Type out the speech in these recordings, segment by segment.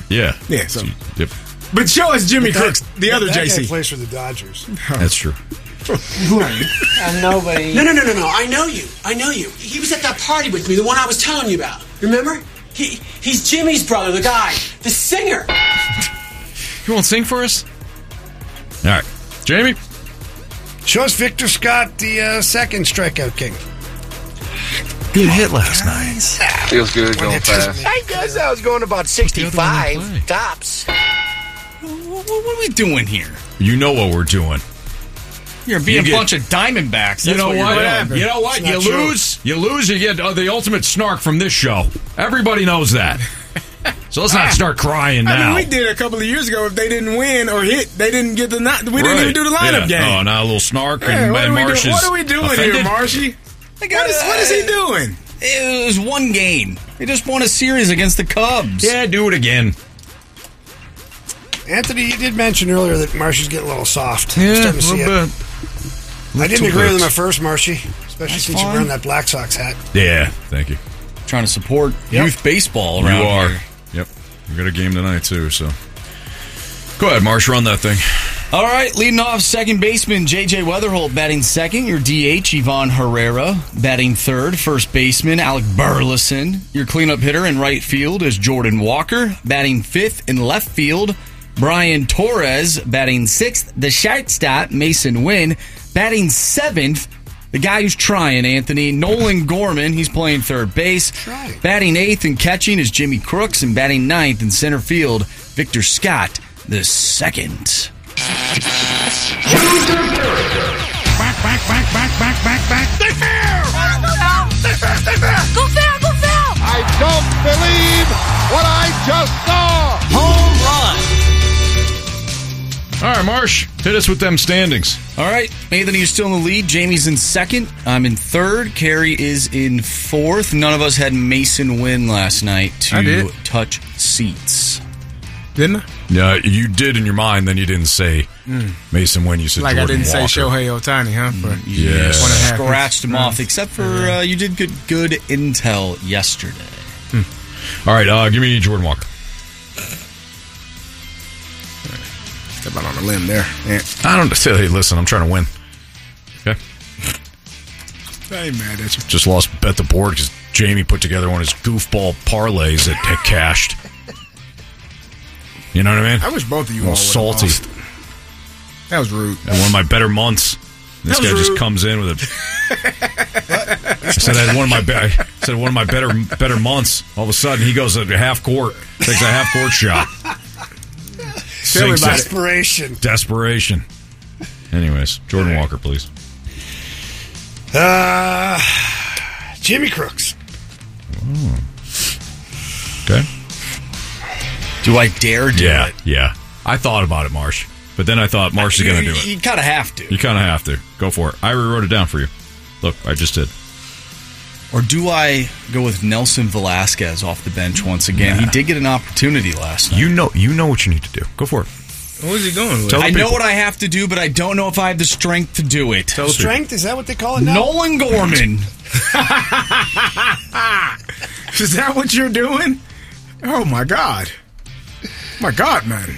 Yeah. Yeah, so. Yep. But show us Jimmy Crooks, the other that JC. guy plays for the Dodgers. That's true. Nobody. No. I know you. He was at that party with me, the one I was telling you about. Remember? He's Jimmy's brother, the guy, the singer. You won't sing for us? All right. Jamie? Show us Victor Scott, the second strikeout king. Good hit last night. Feels good going fast. I guess I was going about 65 tops. What are we doing here? You know what we're doing. You're being a bunch of Diamondbacks. You know what? doing. You know what? You lose. You lose. You get the ultimate snark from this show. Everybody knows that. So let's not start crying now. I mean, we did a couple of years ago. If they didn't win or hit, they didn't get the. We didn't even do the lineup game. Oh, now a little snark Hey, and what Marsh is What are we doing offended? here, Marshy? What is he doing? It was one game. They just won a series against the Cubs. Yeah, do it again. Anthony, you did mention earlier that Marshy's getting a little soft. I'm Yeah, starting to see a it. little bit. I didn't Little agree with bit. him at first, Marshy, especially since you're wearing that Black Sox hat. Yeah, thank you. Trying to support youth baseball You around are. here. Yep. We got a game tonight, too, so. Go ahead, Marsh, run that thing. All right, leading off, second baseman J.J. Weatherholt batting second. Your DH, Ivan Herrera, batting third. First baseman, Alec Burleson. Your cleanup hitter in right field is Jordan Walker. Batting fifth in left field, Brian Torres. Batting sixth, the shortstop, Mason Wynn. Batting seventh, the guy who's trying, Anthony, Nolan Gorman. He's playing third base. Trying. Batting eighth and catching is Jimmy Crooks. And batting ninth in center field, Victor Scott, the second. Back. They're fair! They're fair! Go fair! I don't believe what I just saw! Home run! All right, Marsh, hit us with them standings. All right, Anthony, you're still in the lead. Jamie's in second. I'm in third. Carrie is in fourth. None of us had Mason win last night to touch seats. Didn't I? Yeah, you did in your mind, then you didn't say Mason when you said Like Jordan I didn't Walker. say Shohei Ohtani, huh? For Yes. 1.5 Scratched him minutes. off, except for you did good intel yesterday. All right, give me Jordan Walker. Step out on a limb there. Yeah. I don't say, hey, listen, I'm trying to win. Okay? I ain't mad at you. Just lost bet the board because Jamie put together one of his goofball parlays that had cashed. You know what I mean? I wish both of you A all little would've salty. lost. That was rude. And one of my better months. This That was guy just rude. comes in with a. I said I had one of my better months. All of a sudden, he goes to half court, takes a half court shot. Tell me Sinks about it. Desperation. Desperation. Anyways, Jordan Walker, please. Jimmy Crooks. Okay. Do I dare do it? Yeah. I thought about it, Marsh. But then I thought Marsh is going to do it. You kind of have to. You kind of have to. Go for it. I wrote it down for you. Look, I just did. Or do I go with Nelson Velasquez off the bench once again? Nah. He did get an opportunity last night. You know what you need to do. Go for it. What was he going with? Tell the I know people. what I have to do, but I don't know if I have the strength to do it. Strength, is that what they call it now? Nolan Gorman. Is that what you're doing? Oh my God. My God, man.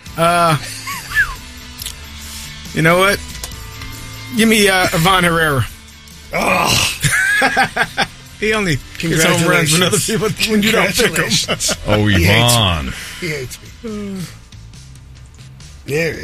You know what? Give me Ivan Herrera. Oh, He only gets home runs when other people when you don't pick him. Oh, He hates Yvonne. he hates me. Yeah.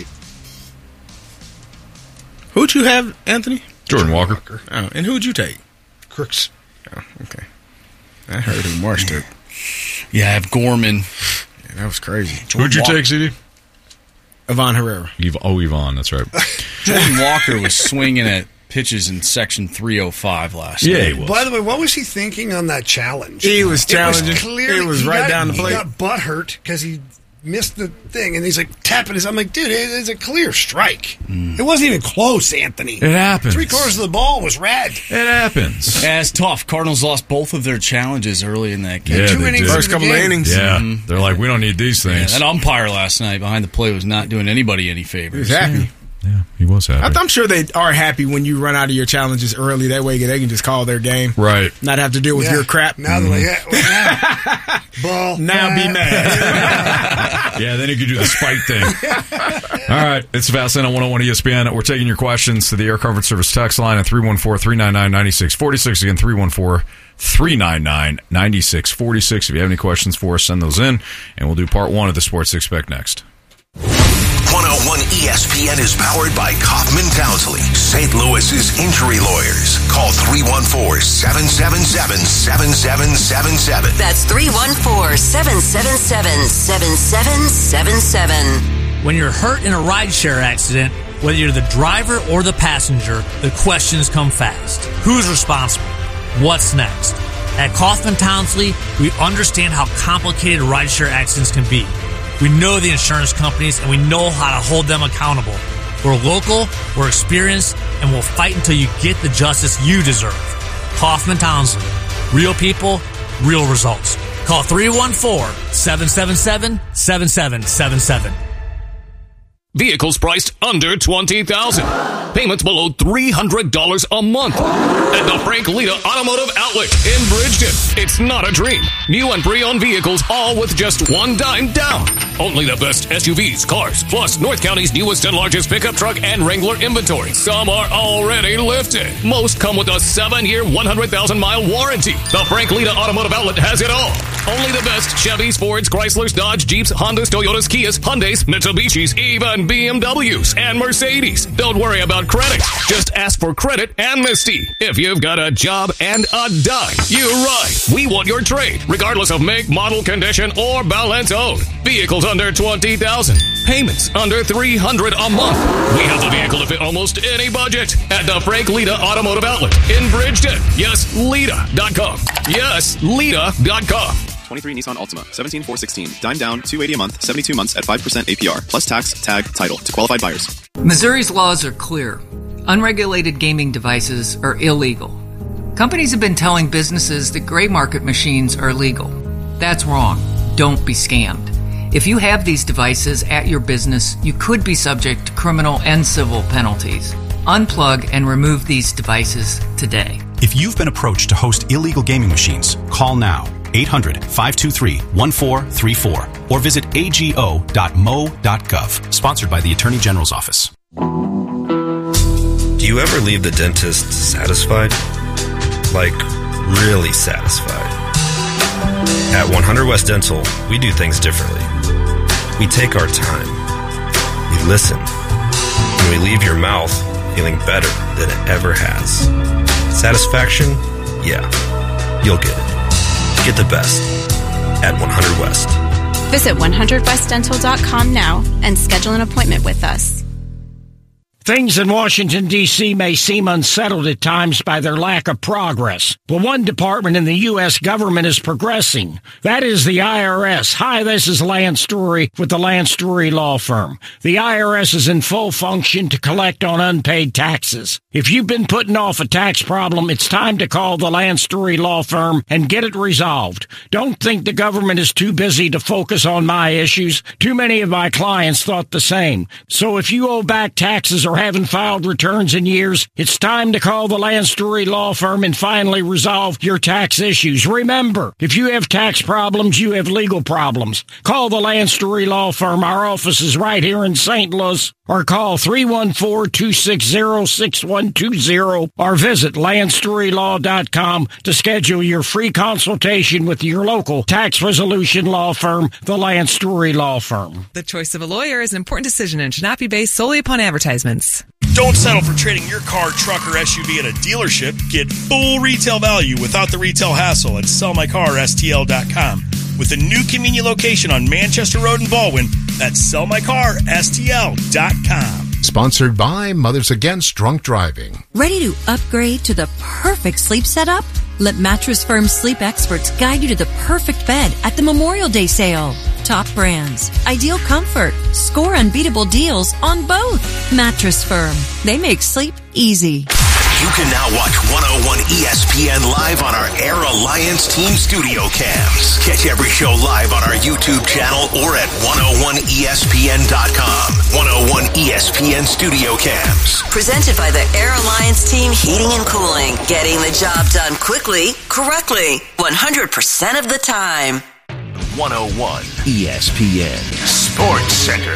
Who'd you have, Anthony? Jordan Walker. Oh, and who'd you take? Crooks. Oh, okay. I heard who Marsh took. Yeah, I have Gorman. Yeah, that was crazy. Who'd you take, CD? Ivan Herrera. Yvonne, that's right. Jordan Walker was swinging at pitches in section 305 last Yeah, night. he was. By the way, what was he thinking on that challenge? He was challenging. It was It was right down the plate. He got butthurt because he missed the thing, and he's like tapping his. I'm like, dude, it's a clear strike. It wasn't even close, Anthony. It happens. 3/4 of the ball was red. It happens. Yeah, it's tough. Cardinals lost both of their challenges early in that game. Yeah, 2 they innings did. First into the couple of game. innings. Yeah. They're like, we don't need these Yeah, things. that umpire last night behind the plate was not doing anybody any He favors. was happy. Yeah, he was happy. I'm sure they are happy when you run out of your challenges early. That way they can just call their game. Right. Not have to deal with Yeah. your crap. Now they're like, yeah, well, now, ball. Now be mad. Yeah, then you could do the spike thing. All right, it's Fastlane on 101 ESPN. We're taking your questions to the Air Comfort Service text line at 314-399-9646. Again, 314-399-9646. If you have any questions for us, send those in, and we'll do part one of the Sports Six Pack next. 101 ESPN is powered by Kaufman Townsley, St. Louis's injury lawyers. Call 314-777-7777. That's 314-777-7777. When you're hurt in a rideshare accident, whether you're the driver or the passenger, the questions come fast. Who's responsible? What's next? At Kaufman Townsley, we understand how complicated rideshare accidents can be. We know the insurance companies, and we know how to hold them accountable. We're local, we're experienced, and we'll fight until you get the justice you deserve. Kaufman Townsley. Real people, real results. Call 314-777-7777. Vehicles priced under $20,000. Payments below $300 a month. At the Frank Lita Automotive Outlet in Bridgeton. It's not a dream. New and pre-owned vehicles, all with just $1 down. Only the best SUVs, cars, plus North County's newest and largest pickup truck and Wrangler inventory. Some are already lifted. Most come with a 7-year, 100,000-mile warranty. The Frank Lita Automotive Outlet has it all. Only the best Chevys, Fords, Chryslers, Dodge, Jeeps, Hondas, Toyotas, Kias, Hyundais, Mitsubishis, even BMWs and Mercedes. Don't worry about credit. Just ask for credit amnesty. If you've got a job and a dime, you're right. We want your trade, regardless of make, model, condition, or balance owed. Vehicles under $20,000. Payments under $300 a month. We have the vehicle to fit almost any budget at the Frank Lita Automotive Outlet in Bridgeton. Yes, Lita.com. Yes, Lita.com. 23 Nissan Altima, 17,416. Dime down, $280 a month, 72 months at 5% APR, plus tax, tag, title to qualified buyers. Missouri's laws are clear. Unregulated gaming devices are illegal. Companies have been telling businesses that gray market machines are legal. That's wrong. Don't be scammed. If you have these devices at your business, you could be subject to criminal and civil penalties. Unplug and remove these devices today. If you've been approached to host illegal gaming machines, call now. 800-523-1434 or visit ago.mo.gov. Sponsored by the Attorney General's Office. Do you ever leave the dentist satisfied? Like, really satisfied? At 100 West Dental, we do things differently. We take our time. We listen. And we leave your mouth feeling better than it ever has. Satisfaction? Yeah. You'll get it. Get the best at 100 West. Visit 100westdental.com now and schedule an appointment with us. Things in Washington, D.C. may seem unsettled at times by their lack of progress, but one department in the U.S. government is progressing. That is the IRS. Hi, this is Lance Story with the Lance Story Law Firm. The IRS is in full function to collect on unpaid taxes. If you've been putting off a tax problem, it's time to call the Lance Story Law Firm and get it resolved. Don't think the government is too busy to focus on my issues. Too many of my clients thought the same. So if you owe back taxes or haven't filed returns in years, it's time to call the Lance Story Law Firm and finally resolve your tax issues. Remember, if you have tax problems, you have legal problems. Call the Lance Story Law Firm. Our office is right here in St. Louis. Or call 314-260-6120 or visit LanceStoryLaw.com to schedule your free consultation with your local tax resolution law firm, the Lance Story Law Firm. The choice of a lawyer is an important decision and should not be based solely upon advertisements. Don't settle for trading your car, truck, or SUV at a dealership. Get full retail value without the retail hassle at SellMyCarSTL.com. With a new convenient location on Manchester Road in Baldwin, that's SellMyCarSTL.com. Sponsored by Mothers Against Drunk Driving. Ready to upgrade to the perfect sleep setup? Let Mattress Firm sleep experts guide you to the perfect bed at the Memorial Day sale. Top brands, ideal comfort, score unbeatable deals on both. Mattress Firm. They make sleep easy. You can now watch 101 ESPN live on our Air Alliance Team Studio Cams. Catch every show live on our YouTube channel or at 101ESPN.com. 101 ESPN Studio Cams. Presented by the Air Alliance Team Heating and Cooling. Getting the job done quickly, correctly, 100% of the time. 101 ESPN Sports. Sports Center.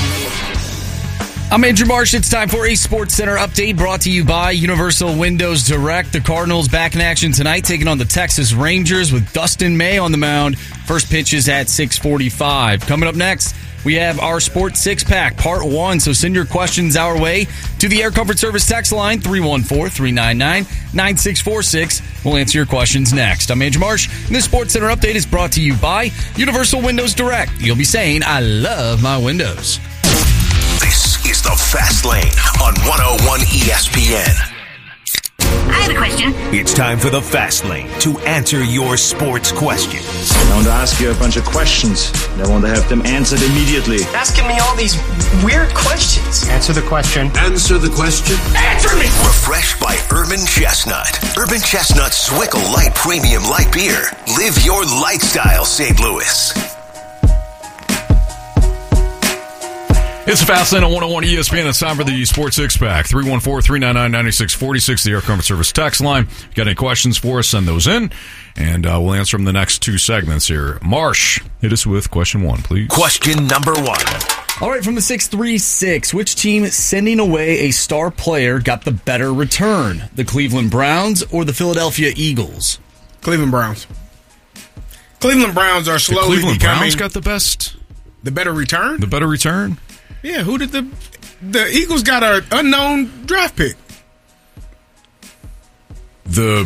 I'm Andrew Marsh. It's time for a Sports Center update brought to you by Universal Windows Direct. The Cardinals back in action tonight, taking on the Texas Rangers with Dustin May on the mound. First pitch is at 6:45. Coming up next, we have our Sports Six-Pack, Part 1. So send your questions our way to the Air Comfort Service text line, 314-399-9646. We'll answer your questions next. I'm Andrew Marsh, and this Sports Center update is brought to you by Universal Windows Direct. You'll be saying, I love my windows. This is the Fast Lane on 101 ESPN. I have a question. It's time for the Fast Lane to answer your sports questions. I want to ask you a bunch of questions, and I want to have them answered immediately. Asking me all these weird questions. Answer the question. Answer the question. Answer me! Refreshed by Urban Chestnut. Urban Chestnut Swickle Light Premium Light Beer. Live your lifestyle, St. Louis. It's Fast Lane on 101 ESPN. It's time for the Sports Six-Pack. 314-399-9646, the Air Comfort Service text line. If you got any questions for us, send those in, and we'll answer them the next two segments here. Marsh, hit us with question 1, please. Question number 1. All right, from the 636, which team sending away a star player got the better return? The Cleveland Browns or the Philadelphia Eagles? Cleveland Browns. Cleveland Browns are slowly Cleveland becoming... Browns got the best? The better return? The better return? Yeah, who did the Eagles got an unknown draft pick? The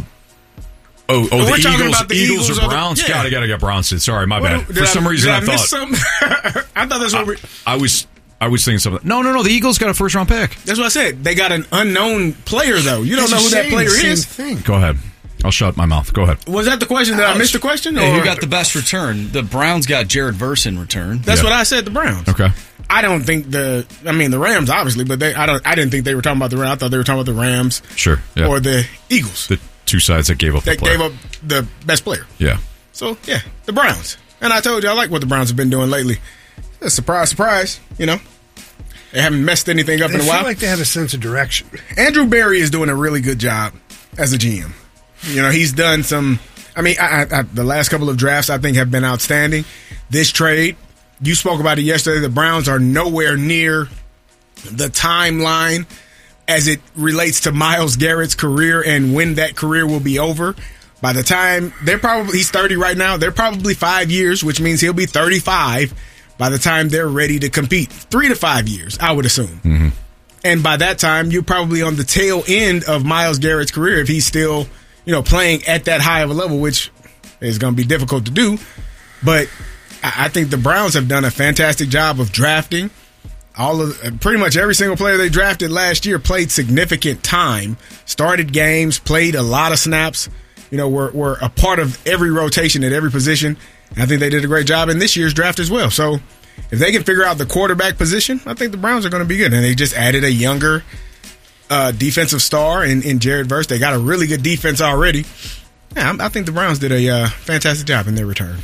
Eagles or Browns? Yeah. Gotta get Browns. Sorry, my bad. For some reason, I thought I thought that's what I was thinking something. No. The Eagles got a first round pick. That's what I said. They got an unknown player though. You don't know who that player is. Go ahead. I'll shut my mouth. Go ahead. Was that the question? Did I miss the question? Yeah, who got the best return? The Browns got Jared Verse in return. That's what I said. The Browns. Okay. I don't think the Rams obviously, but I didn't think they were talking about the Rams. I thought they were talking about the Rams. Sure. Yeah. Or the Eagles. The two sides that gave up the player. Gave up the best player. Yeah. So yeah, the Browns. And I told you I like what the Browns have been doing lately. Surprise, surprise. You know, they haven't messed anything up in a while. I feel like they have a sense of direction. Andrew Berry is doing a really good job as a GM. You know, he's done some. I mean, the last couple of drafts I think have been outstanding. This trade. You spoke about it yesterday. The Browns are nowhere near the timeline as it relates to Myles Garrett's career and when that career will be over. By the time he's 30 right now. They're probably 5 years, which means he'll be 35 by the time they're ready to compete. 3 to 5 years, I would assume. Mm-hmm. And by that time, you're probably on the tail end of Myles Garrett's career if he's still, playing at that high of a level, which is going to be difficult to do. But I think the Browns have done a fantastic job of drafting. Pretty much every single player they drafted last year played significant time, started games, played a lot of snaps. Were a part of every rotation at every position. And I think they did a great job in this year's draft as well. So if they can figure out the quarterback position, I think the Browns are going to be good. And they just added a younger defensive star in Jared Verse. They got a really good defense already. Yeah, I think the Browns did a fantastic job in their return.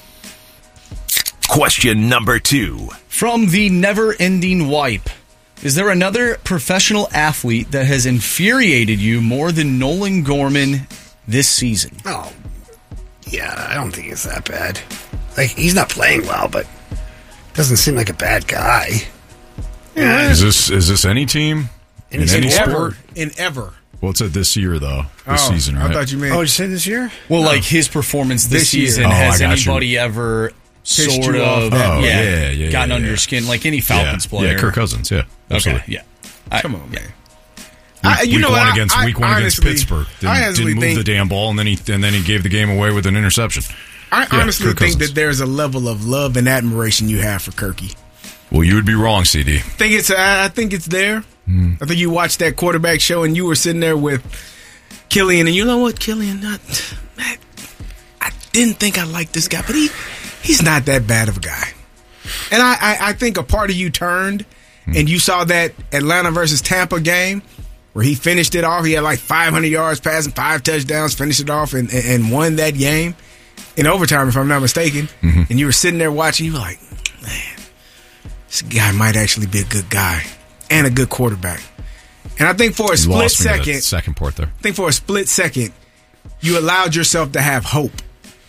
Question number 2. From the never-ending wipe, is there another professional athlete that has infuriated you more than Nolan Gorman this season? Oh, yeah, I don't think it's that bad. Like, he's not playing well, but doesn't seem like a bad guy. Yeah. Is this any team? In any sport? Ever. Well, it's this year, though. This season, right? I thought you meant... Oh, did you say this year? Well, like his performance this season, year. has anybody ever sort of gotten under your skin? Like any Falcons player. Yeah, Kirk Cousins, yeah. Absolutely. Okay, yeah. Come on, man. Week one against Pittsburgh. Didn't move the damn ball, and then he gave the game away with an interception. I honestly think that there's a level of love and admiration you have for Kirky. Well, you would be wrong, CD. I think it's there. I think you watched that quarterback show and you were sitting there with Killian, and you know what, Killian, I didn't think I liked this guy, but he's not that bad of a guy. And I think a part of you turned and you saw that Atlanta versus Tampa game where he finished it off. He had like 500 yards passing, 5 touchdowns, finished it off and won that game in overtime, if I'm not mistaken. And you were sitting there watching, you were like, man, this guy might actually be a good guy and a good quarterback. And I think for a split second, second part there. I think for a split second, you allowed yourself to have hope.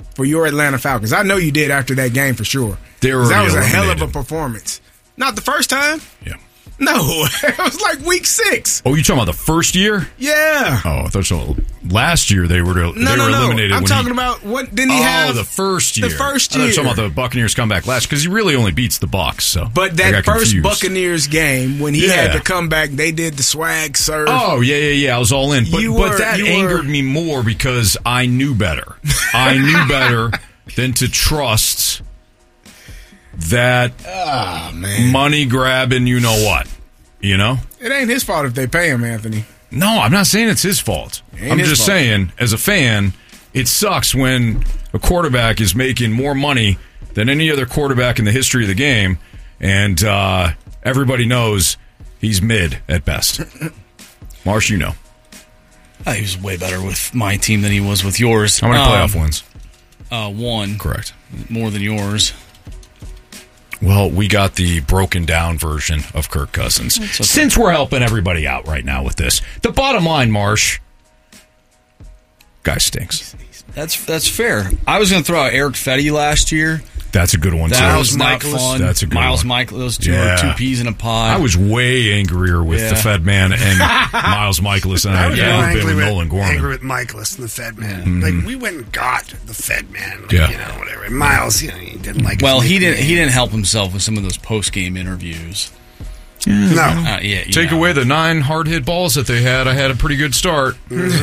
for your Atlanta Falcons? I know you did after that game for sure. They were that was a hell of eliminated. a performance. Not the first time. Yeah. No, it was like week 6. Oh, you talking about the first year? Yeah. Oh, I thought so. Last year they were eliminated. I'm when talking about what didn't he have? the first year. The first I thought you year. were talking about the Buccaneers comeback last because he really only beats the Bucs. So, But I that got first confused. Buccaneers game when he had to come back, they did the swag serve. Oh, yeah. I was all in. But that angered me more because I knew better. I knew better than to trust that money grabbing, you know what? You know? It ain't his fault if they pay him, Anthony. No, I'm not saying it's his fault. Ain't I'm his just fault. saying, as a fan, it sucks when a quarterback is making more money than any other quarterback in the history of the game, and everybody knows he's mid at best. Marsh, you know. He was way better with my team than he was with yours. How many playoff wins? 1. Correct. More than yours. Well, we got the broken down version of Kirk Cousins. Okay. Since we're helping everybody out right now with this, the bottom line, Marsh, guy stinks. That's fair. I was going to throw out Eric Fetty last year. That's a good one, too. That was not fun. That's a good Miles one. Michael, those two are 2 peas in a pod. I was way angrier with the Fed Man and Miles Michaelis than I had ever been with Nolan Gorman. Angry with Michaelis and the Fed Man. Mhm. Like, we went and got the Fed Man. Like, Yeah. You know, whatever. And Miles, he didn't like. Well, his he nickname. didn't help himself with some of those post game interviews. No. Take away the 9 hard hit balls that they had. I had a pretty good start.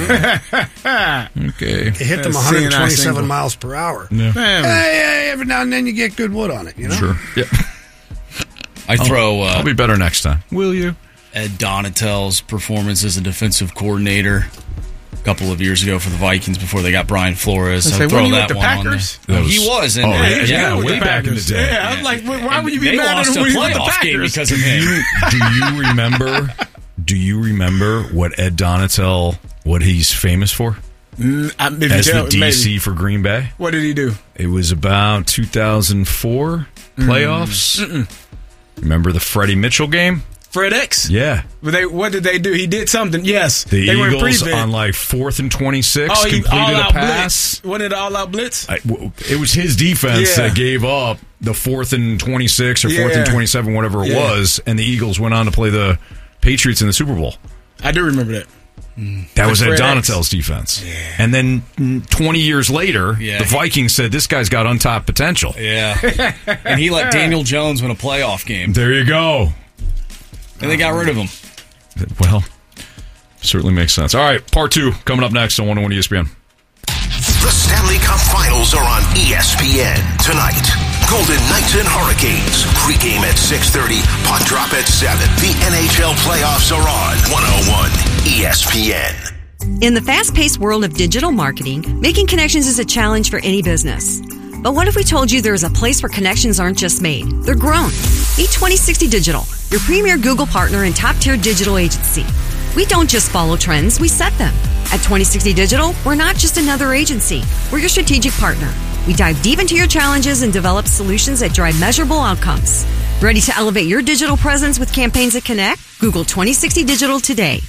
Okay. It hit them 127 miles per hour. Yeah. Hey, every now and then you get good wood on it, you know? Sure. Yeah. I throw. I'll be better next time. Will you? Ed Donatel's performance as a defensive coordinator a couple of years ago for the Vikings before they got Brian Flores. I'll throw that one on there. He was. And, way back in the day. Yeah, I'm like, why would you be They mad at lost him a when he was with the playoff game Packers? because of him. Do you remember what Ed Donatel, what he's famous for? As the DC for Green Bay? What did he do? It was about 2004 playoffs. Remember the Freddie Mitchell game? Fred X? Yeah. But what did they do? He did something, yes. The they went Eagles prevent. on like 4th and 26 he completed a all-out pass. blitz. Wasn't it all-out blitz? It was his defense Yeah. that gave up the 4th and 26 or 4th and 27, whatever it was, and the Eagles went on to play the Patriots in the Super Bowl. I do remember that. That was Fred Ed X. Donatel's defense. Yeah. And then 20 years later, the Vikings said, this guy's got untapped potential. Yeah. And he let Daniel Jones win a playoff game. There you go. And they got rid of him. Well, certainly makes sense. All right, part 2 coming up next on 101 ESPN. The Stanley Cup Finals are on ESPN tonight. Golden Knights and Hurricanes. Pre-game at 6:30. Puck drop at 7. The NHL playoffs are on 101 ESPN. In the fast-paced world of digital marketing, making connections is a challenge for any business. But what if we told you there is a place where connections aren't just made, they're grown? Meet 2060 Digital, your premier Google partner and top-tier digital agency. We don't just follow trends, we set them. At 2060 Digital, we're not just another agency, we're your strategic partner. We dive deep into your challenges and develop solutions that drive measurable outcomes. Ready to elevate your digital presence with campaigns that connect? Google 2060 Digital today.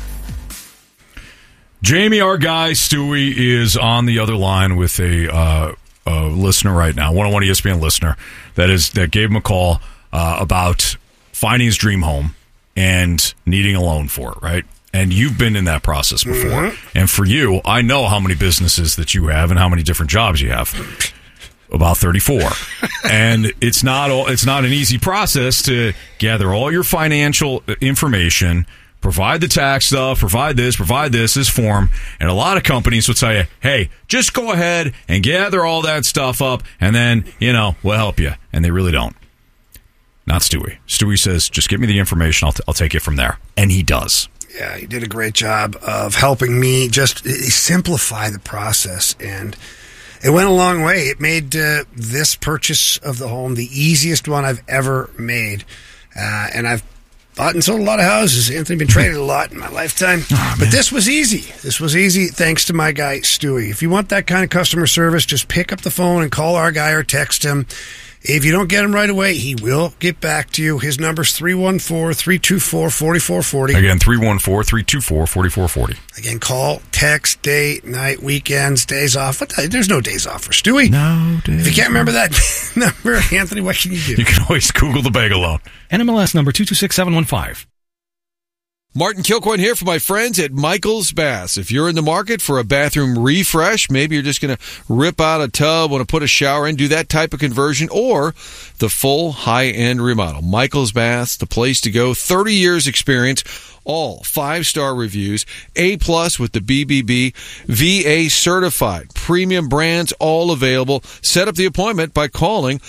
Jamie, our guy, Stewie, is on the other line with a listener right now, 101 ESPN listener, that gave him a call about finding his dream home and needing a loan for it, right? And you've been in that process before. Mm-hmm. And for you, I know how many businesses that you have and how many different jobs you have. About 34. And it's not an easy process to gather all your financial information, provide the tax stuff, provide this form. And a lot of companies will tell you, hey, just go ahead and gather all that stuff up and then, we'll help you. And they really don't. Not Stewie. Stewie says, just give me the information. I'll take it from there. And he does. Yeah, he did a great job of helping me just simplify the process, and it went a long way. It made this purchase of the home the easiest one I've ever made, and I've bought and sold a lot of houses. Anthony, been traded a lot in my lifetime, but this was easy. This was easy thanks to my guy, Stewie. If you want that kind of customer service, just pick up the phone and call our guy or text him. If you don't get him right away, he will get back to you. His number's 314-324-4440. Again, 314-324-4440. Again, call, text, day, night, weekends, days off. There's no days off for Stewie. No days. If you can't remember that number, Anthony, what can you do? You can always Google the Bagel Loan. NMLS number 226715. Martin Kilcoyne here for my friends at Michael's Baths. If you're in the market for a bathroom refresh, maybe you're just going to rip out a tub, want to put a shower in, do that type of conversion, or the full high-end remodel. Michael's Baths, the place to go. 30 years experience, all 5-star reviews, A+ with the BBB, VA certified, premium brands, all available. Set up the appointment by calling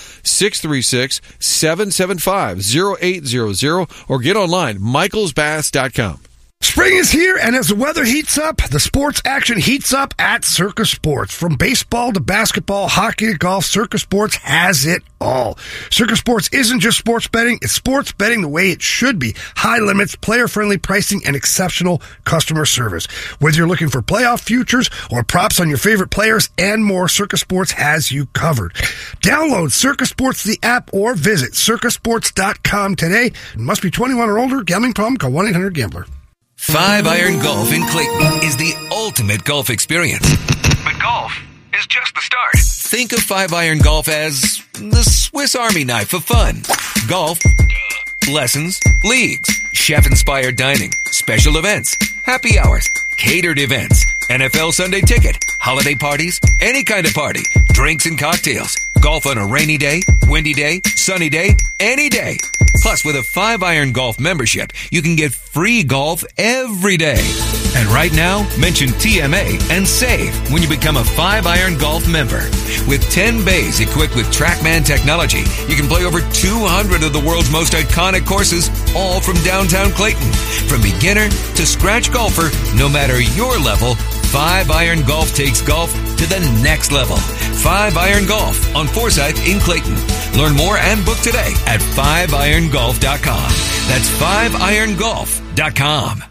636-775-0800 or get online, michaelsbaths.com. Spring is here, and as the weather heats up, the sports action heats up at Circus Sports. From baseball to basketball, hockey to golf, Circus Sports has it all. Circus Sports isn't just sports betting, it's sports betting the way it should be. High limits, player-friendly pricing, and exceptional customer service. Whether you're looking for playoff futures or props on your favorite players and more, Circus Sports has you covered. Download Circus Sports, the app, or visit circusports.com today. It must be 21 or older. Gambling problem? Call 1-800-GAMBLER. 5-Iron Golf in Clayton is the ultimate golf experience. But golf is just the start. Think of 5-Iron Golf as the Swiss Army knife of fun. Golf, lessons, leagues, chef-inspired dining, special events, happy hours, catered events, NFL Sunday ticket, holiday parties, any kind of party, drinks and cocktails. Golf on a rainy day, windy day, sunny day, any day. Plus, with a 5-Iron Golf membership, you can get free golf every day. And right now, mention TMA and save when you become a 5-Iron Golf member. With 10 bays equipped with TrackMan technology, you can play over 200 of the world's most iconic courses, all from downtown Clayton. From beginner to scratch golfer, no matter your level, 5-Iron Golf takes golf to the next level. 5-Iron Golf on Forsyth in Clayton. Learn more and book today at 5irongolf.com. That's 5irongolf.com.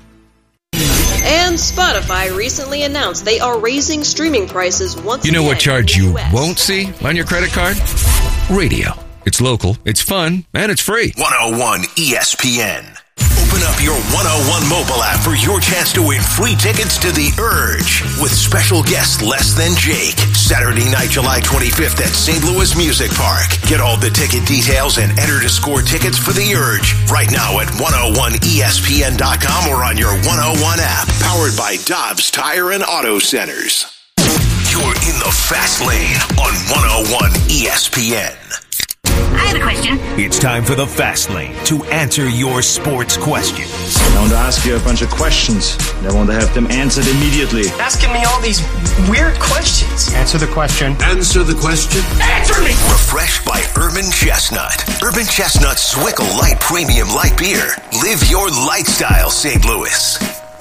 And Spotify recently announced they are raising streaming prices once again. You know what charge you won't see on your credit card? Radio. It's local, it's fun, and it's free. 101 ESPN. Open up your 101 mobile app for your chance to win free tickets to The Urge with special guest Less Than Jake. Saturday night, July 25th at St. Louis Music Park. Get all the ticket details and enter to score tickets for The Urge right now at 101ESPN.com or on your 101 app. Powered by Dobbs Tire and Auto Centers. You're in the fast lane on 101 ESPN. I have a question. It's time for the Fast Lane to answer your sports questions. I want to ask you a bunch of questions. I want to have them answered immediately. Asking me all these weird questions. Answer the question. Answer the question. Answer me! Refreshed by Urban Chestnut. Urban Chestnut Swickle Light Premium Light Beer. Live your lifestyle, St. Louis.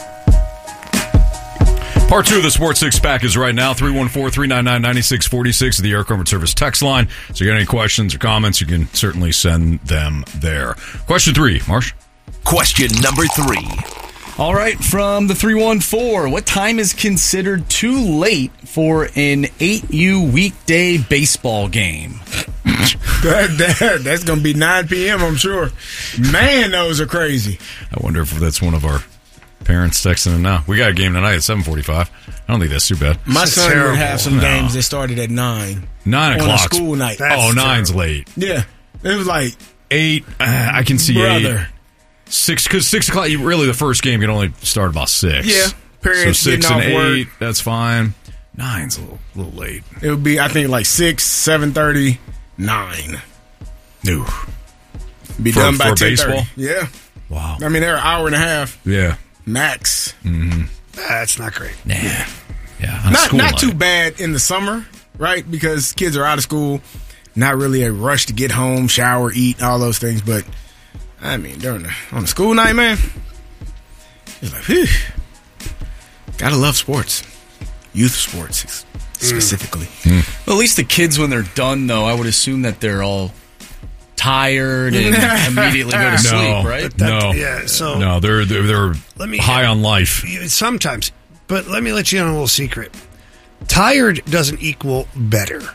Part 2 of the Sports Six Pack is right now, 314-399-9646, the Air Comfort Service text line. So if you got any questions or comments, you can certainly send them there. Question 3, Marsh. Question number 3. All right, from the 314, what time is considered too late for an 8U weekday baseball game? That's going to be 9 p.m., I'm sure. Man, those are crazy. I wonder if that's one of our parents texting in now. We got a game tonight at 7:45. I don't think that's too bad. My son would have some games that started at 9. 9 o'clock. On a school night. That's 9's late. Yeah. It was like 8. I can see 8. 6, because 6 o'clock, really the first game can only start about 6. Yeah. Parents so 6 getting and off 8, work. that's fine. 9's a little late. It would be, I think, like 6, 7:30, 9. No. Be done by 10:30. baseball? Yeah. Wow. I mean, they're an hour and a half. Yeah. Max. Mm-hmm. That's not great. Nah. Yeah. Not too bad in the summer, right? Because kids are out of school. Not really a rush to get home, shower, eat, all those things. But, I mean, on a school night, man, it's like, whew. Gotta love sports. Youth sports, specifically. Well, at least the kids, when they're done, though, I would assume that they're all tired and immediately go to sleep, right? No, they're high on life. Sometimes. But let me let you in on a little secret. Tired doesn't equal better.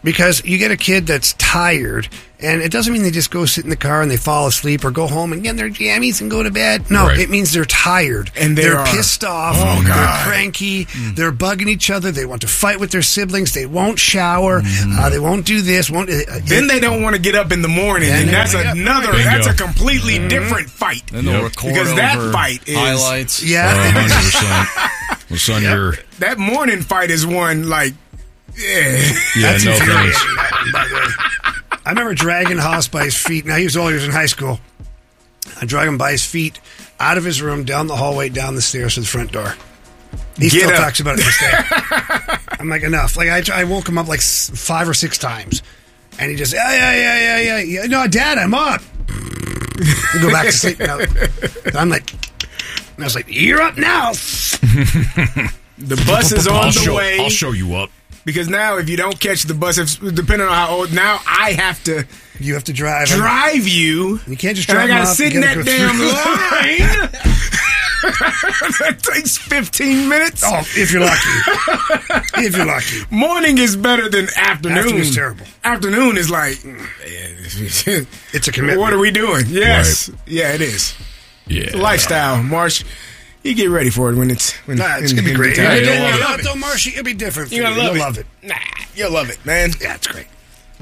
Because you get a kid that's tired, and it doesn't mean they just go sit in the car and they fall asleep or go home and get their jammies and go to bed. No, It means they're tired. And they're pissed off. They're cranky. They're bugging each other. They want to fight with their siblings. They won't shower. They won't do this. Then they don't want to get up in the morning. And that's that's a completely different fight. Then they'll record because that fight is highlights. Yeah. 100%. Well, son, that morning fight is one like, That's no thanks. By the way, I remember dragging Haas by his feet. Now, he was in high school. I drag him by his feet out of his room, down the hallway, down the stairs to the front door. He still talks about it this day. I'm like, enough. Like, I woke him up like 5 or 6 times. And he just, yeah. No, Dad, I'm up. We go back to sleep. Now, I'm like, and I was like, you're up now. The bus is on the way. I'll show you up. Because now, if you don't catch the bus, depending on how old, now I have to. You have to drive you. You can't just drive. I got to sit in that damn line. That takes 15 minutes. Oh, if you're lucky. If you're lucky. Morning is better than afternoon. Afternoon's terrible. Afternoon is like, it's a commitment. What are we doing? Yes. Right. Yeah, it is. Yeah. It's a lifestyle, Marsh. You get ready for it when it's going to be great. Don't Marsh, it'll be different. You're going to love it. Nah, you'll love it, man. Yeah, it's great.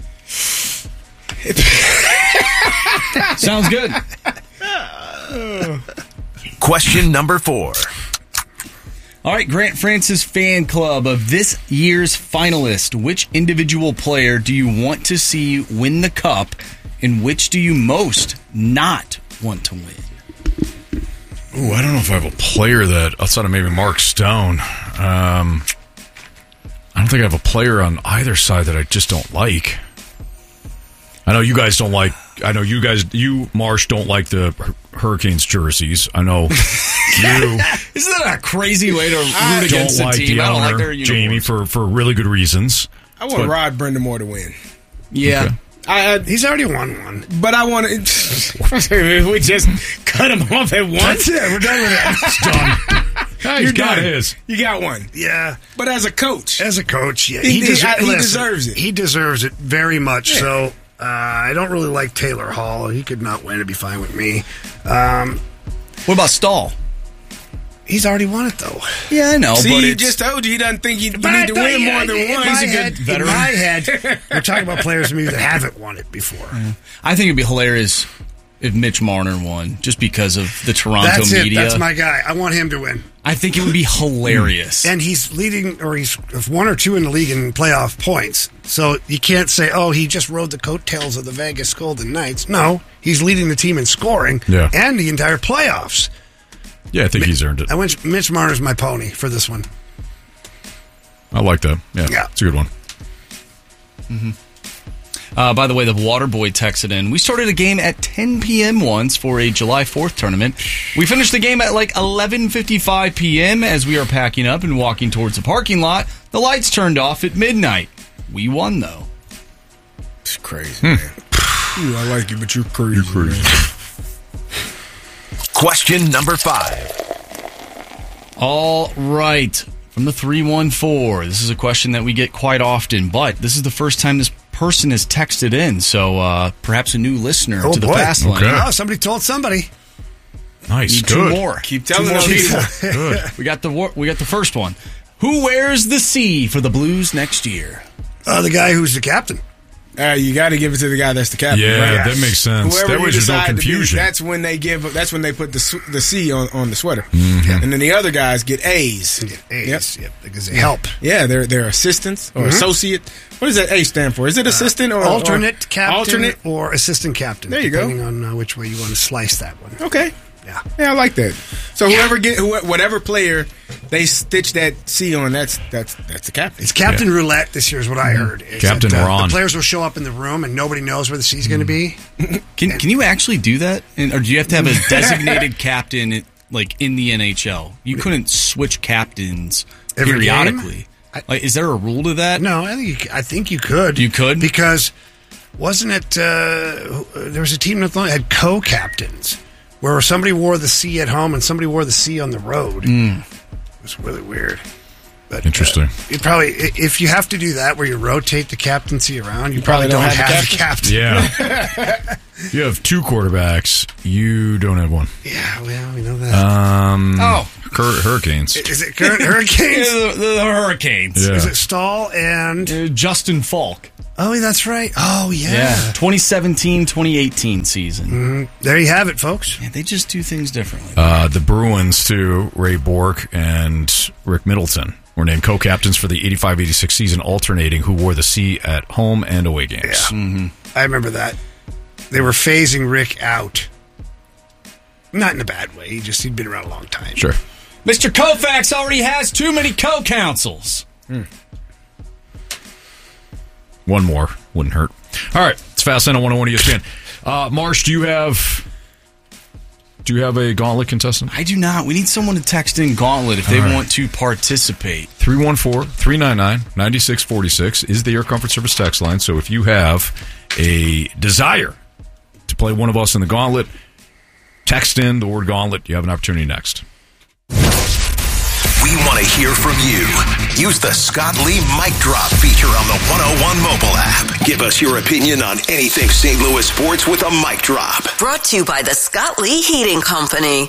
Sounds good. Question number 4. All right, Grant Francis fan club of this year's finalist. Which individual player do you want to see win the cup, and which do you most not want to win? Ooh, I don't know if I have a player that, outside of maybe Mark Stone, I don't think I have a player on either side that I just don't like. I know you guys don't like, you, Marsh, don't like the Hurricanes jerseys. I know you. Isn't that a crazy way to root against a team? I don't like their uniforms. Jamie, for really good reasons. I want Rod Brindamore to win. Yeah. Okay. He's already won one. But I want to... we just cut him off at once. That's it. We're done with it. It's done. He's got his. You got one. Yeah. But as a coach. Yeah. He deserves it. He deserves it very much. Yeah. So I don't really like Taylor Hall. He could not win. It'd be fine with me. What about Stahl? He's already won it, though. Yeah, I know. See, but he just told you he doesn't think you need to win more than one. He's a good veteran. In my head, we're talking about players maybe that haven't won it before. Yeah. I think it'd be hilarious if Mitch Marner won, just because of the Toronto media. That's my guy. I want him to win. I think it would be hilarious. And he's leading, or he's 1 or 2 in the league in playoff points. So you can't say, he just rode the coattails of the Vegas Golden Knights. No, he's leading the team in scoring and the entire playoffs. Yeah, I think he's earned it. Mitch Marner's my pony for this one. I like that. Yeah. It's a good one. Mm-hmm. By the way, the Waterboy texted in. We started a game at 10 p.m. once for a July 4th tournament. We finished the game at like 11:55 p.m. as we are packing up and walking towards the parking lot. The lights turned off at midnight. We won, though. It's crazy, man. Ooh, I like you, but you're crazy. You're crazy. Man. Question number 5. All right. From the 314. This is a question that we get quite often, but this is the first time this person has texted in, so perhaps a new listener to the fast line. Okay. Oh, somebody told somebody. Nice. Need good. 2 more. Keep telling them people. Good. We got the first one. Who wears the C for the Blues next year? The guy who's the captain. You got to give it to the guy that's the captain. Yeah, right? that makes sense. Whoever that way there's no confusion. That's when they put the C on the sweater, and then the other guys get A's. Yep, because they help. Yeah, they're assistants or associate. What does that A stand for? Is it assistant or alternate captain or assistant captain? There you go. Depending on which way you want to slice that one. Okay. Yeah, I like that. So whatever player they stitch that C on, that's the captain. It's Captain Roulette this year is what I heard. Captain Ron. The players will show up in the room and nobody knows where the C is going to be. Can you actually do that? Or do you have to have a designated captain like in the NHL? You couldn't switch captains periodically. Is there a rule to that? No, I think you could. You could? Because wasn't it there was a team that had co-captains where somebody wore the C at home and somebody wore the C on the road. It was really weird. But, Interesting. You probably, if you have to do that where you rotate the captaincy around, you probably don't have the captain. Yeah. You have 2 quarterbacks. You don't have one. Yeah, well, we know that. Hurricanes. Is it current Hurricanes? the Hurricanes. Yeah. Is it Stahl and Justin Falk? Oh, that's right. Oh, yeah. 2017-2018 season. There you have it, folks. Yeah, they just do things differently. The Bruins, too, Ray Bourque and Rick Middleton were named co-captains for the 85-86 season, alternating who wore the C at home and away games. Yeah. Mm-hmm. I remember that. They were phasing Rick out. Not in a bad way. He'd been around a long time. Sure. Mr. Koufax already has too many co-counsels. One more wouldn't hurt. All right, it's Fast Lane on 101 ESPN. Marsh, do you have a gauntlet contestant? I do not. We need someone to text in gauntlet if they want to participate. 314-399-9646 is the Air Comfort Service text line. So if you have a desire to play one of us in the gauntlet, text in the word gauntlet. You have an opportunity next. We want to hear from you. Use the Scott Lee Mic Drop feature on the 101 mobile app. Give us your opinion on anything St. Louis sports with a mic drop. Brought to you by the Scott Lee Heating Company.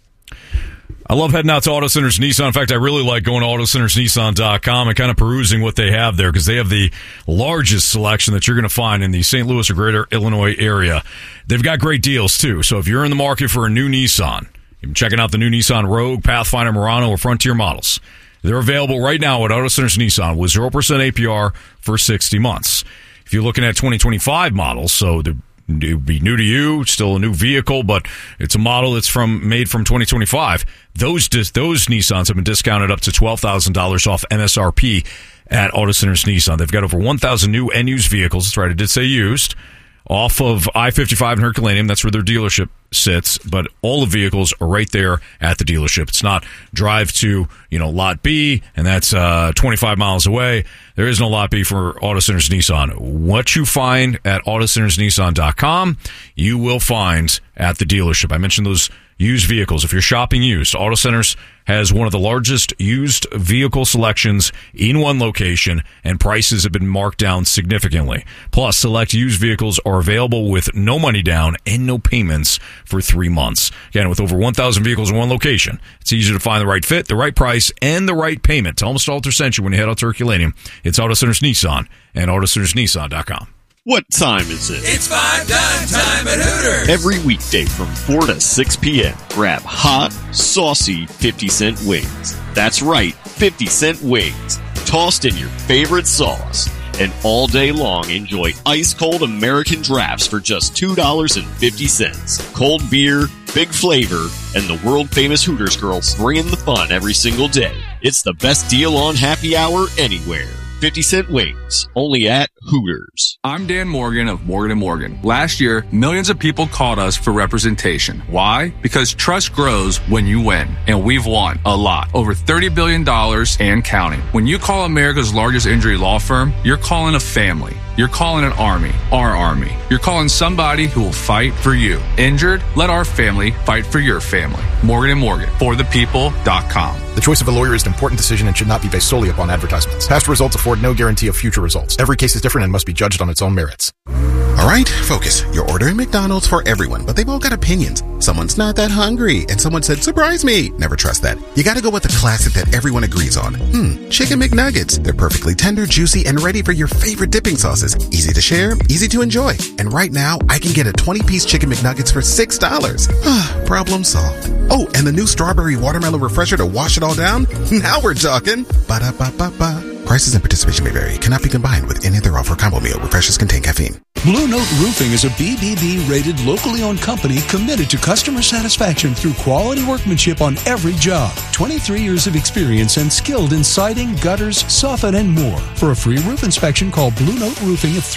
I love heading out to Auto Centers Nissan. In fact, I really like going to AutoCentersNissan.com and kind of perusing what they have there because they have the largest selection that you're going to find in the St. Louis or greater Illinois area. They've got great deals, too. So if you're in the market for a new Nissan, you've been checking out the new Nissan Rogue, Pathfinder, Murano, or Frontier models. They're available right now at Auto Centers Nissan with 0% APR for 60 months. If you're looking at 2025 models, so it would be new to you, still a new vehicle, but it's a model that's made from 2025. Those Nissans have been discounted up to $12,000 off MSRP at Auto Centers Nissan. They've got over 1,000 new and used vehicles. That's right, I did say used. Off of I-55 in Herculaneum, that's where their dealership sits, but all the vehicles are right there at the dealership. It's not drive to, Lot B, and that's 25 miles away. There is no Lot B for Auto Centers Nissan. What you find at AutoCentersNissan.com, you will find at the dealership. I mentioned those used vehicles. If you're shopping used, Auto Centers has one of the largest used vehicle selections in one location, and prices have been marked down significantly. Plus, select used vehicles are available with no money down and no payments for 3 months. Again, with over 1,000 vehicles in one location, it's easy to find the right fit, the right price, and the right payment. Tell them Stalter sent you when you head out to Herculaneum. It's Auto Centers Nissan and AutoCentersNissan.com. What time is it? It's 5 dime time at Hooters. Every weekday from 4 to 6 p.m. Grab hot, saucy 50-cent wings. That's right, 50-cent wings. Tossed in your favorite sauce. And all day long, enjoy ice-cold American drafts for just $2.50. Cold beer, big flavor, and the world-famous Hooters girls bringing the fun every single day. It's the best deal on happy hour anywhere. 50-cent wings, only at Hooters. I'm Dan Morgan of Morgan & Morgan. Last year, millions of people called us for representation. Why? Because trust grows when you win. And we've won a lot. Over $30 billion and counting. When you call America's largest injury law firm, you're calling a family. You're calling an army. Our army. You're calling somebody who will fight for you. Injured? Let our family fight for your family. Morgan & Morgan. ForThePeople.com. The choice of a lawyer is an important decision and should not be based solely upon advertisements. Past results afford no guarantee of future results. Every case is different and must be judged on its own merits. All right, focus. You're ordering McDonald's for everyone, but they've all got opinions. Someone's not that hungry, and someone said, surprise me. Never trust that. You gotta go with the classic that everyone agrees on. Chicken McNuggets. They're perfectly tender, juicy, and ready for your favorite dipping sauces. Easy to share, easy to enjoy. And right now, I can get a 20-piece Chicken McNuggets for $6. Problem solved. Oh, and the new strawberry watermelon refresher to wash it all down? Now we're talking. Ba-da-ba-ba-ba. Prices and participation may vary. Cannot be combined with any other offer or combo meal. Refreshers contain caffeine. Blue Note Roofing is a BBB-rated, locally owned company committed to customer satisfaction through quality workmanship on every job. 23 years of experience and skilled in siding, gutters, soffit, and more. For a free roof inspection, call Blue Note Roofing at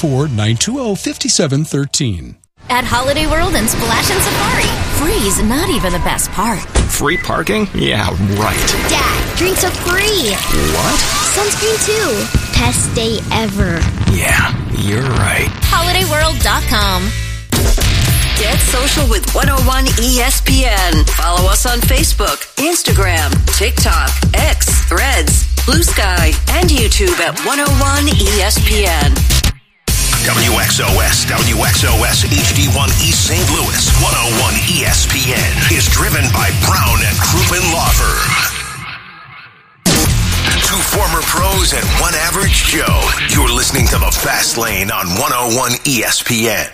314-920-5713. At Holiday World and Splash and Safari, free's not even the best part. Free parking? Yeah, right. Dad, drinks are free. What? Sunscreen too. Best day ever. Yeah, you're right. HolidayWorld.com. Get social with 101 ESPN. Follow us on Facebook, Instagram, TikTok, X, Threads, Blue Sky, and YouTube at 101 ESPN. WXOS HD1 East St. Louis 101 ESPN is driven by Brown and Crouppen Law Firm. Two former pros and one average Joe. You're listening to The Fast Lane on 101 ESPN.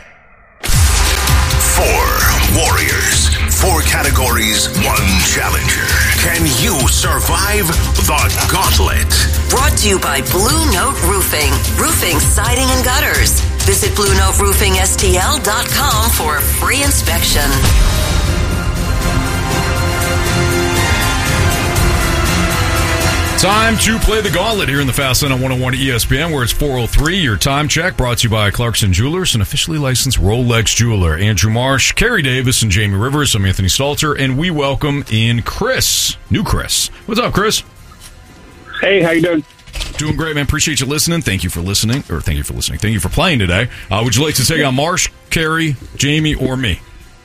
4 warriors, 4 categories, 1 challenger. Can you survive the gauntlet? Brought to you by Blue Note Roofing. Roofing, siding, and gutters. Visit BlueNoteRoofingSTL.com for a free inspection. Time to play the gauntlet here in the Fast Lane on 101 ESPN, where it's 4:03. Your time check brought to you by Clarkson Jewelers, an officially licensed Rolex jeweler. Andrew Marsh, Kerry Davis, and Jamie Rivers. I'm Anthony Stalter, and we welcome in Chris. New Chris. What's up, Chris? Hey, how you doing? Doing great, man. Appreciate you listening. Thank you for listening. Thank you for playing today. Would you like to take on Marsh, Kerry, Jamie, or me?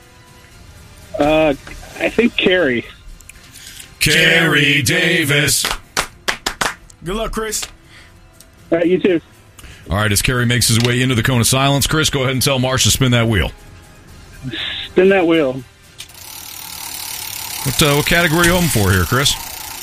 I think Kerry. Kerry Davis. Good luck, Chris. All right, you too. All right, as Kerry makes his way into the cone of silence, Chris, go ahead and tell Marsh to spin that wheel. Spin that wheel. What category are you hoping for here, Chris?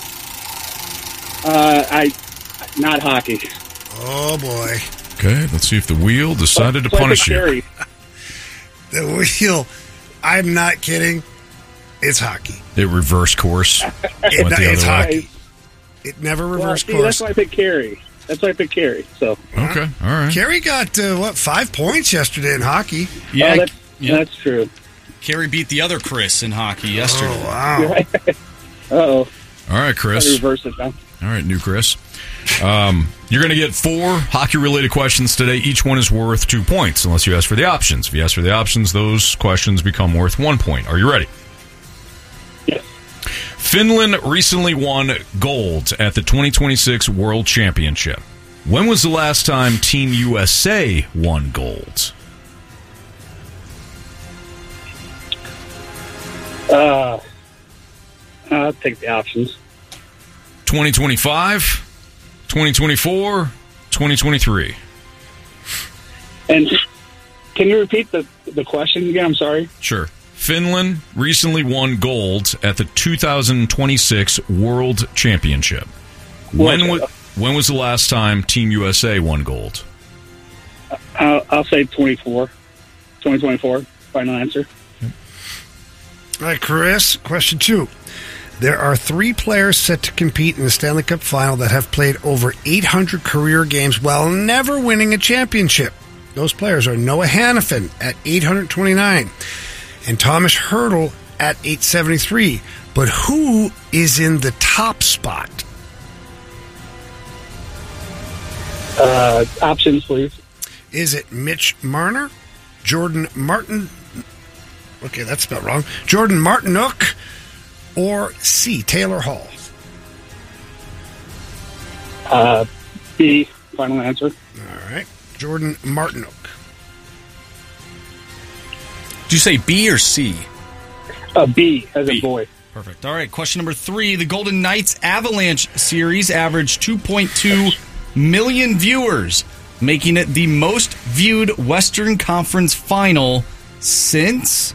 Not hockey. Oh, boy. Okay, let's see if the wheel decided to punish you. The wheel, I'm not kidding, it's hockey. It reversed course. It's hockey. It never reversed course. That's why I picked Kerry. So okay, all right. Kerry got 5 points yesterday in hockey. Yeah, that's true. Kerry beat the other Chris in hockey yesterday. Oh wow! Uh-oh. All right, Chris. I reverse it now. All right, new Chris. You're going to get 4 hockey-related questions today. Each one is worth 2 points, unless you ask for the options. If you ask for the options, those questions become worth 1 point. Are you ready? Yes. Finland recently won gold at the 2026 World Championship. When was the last time Team USA won gold? I'll take the options. 2025, 2024, 2023. And can you repeat the question again? I'm sorry. Sure. Finland recently won gold at the 2026 World Championship. When was the last time Team USA won gold? I'll say 2024. Final answer. All right, Chris, question 2. There are 3 players set to compete in the Stanley Cup Final that have played over 800 career games while never winning a championship. Those players are Noah Hannafin at 829 and Thomas Hertl at 873. But who is in the top spot? Options, please. Is it Mitch Marner, Jordan Martin? Okay, that's spelled wrong. Jordan Martinook, or C, Taylor Hall? B, final answer. All right. Jordan Martinook. Did you say B or C? B, as a boy. Perfect. All right, question number 3. The Golden Knights Avalanche series averaged 2.2 million viewers, making it the most viewed Western Conference final since...